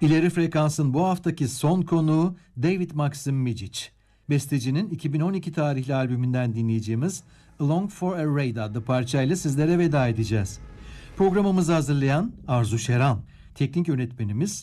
İleri Frekans'ın bu haftaki son konuğu David Maxim Midjic. Bestecinin 2012 tarihli albümünden dinleyeceğimiz Along for a Raid adlı parçayla sizlere veda edeceğiz. Programımızı hazırlayan Arzu Şeran, teknik yönetmenimiz